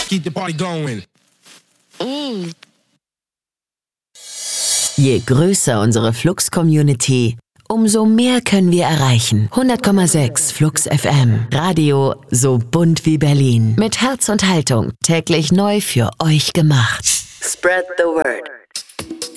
Keep the party going. Je größer unsere Flux-Community, umso mehr können wir erreichen. 100,6 Flux FM. Radio so bunt wie Berlin. Mit Herz und Haltung. Täglich neu für euch gemacht. Spread the word.